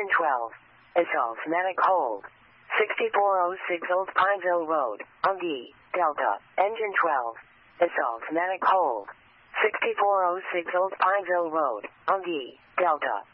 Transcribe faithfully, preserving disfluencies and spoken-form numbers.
Engine twelve. Assault Medic hold. sixty-four oh six Old Pineville Road, Ungi, Delta. Engine twelve. Assault Medic hold. sixty-four oh six Old Pineville Road, Ungi, Delta.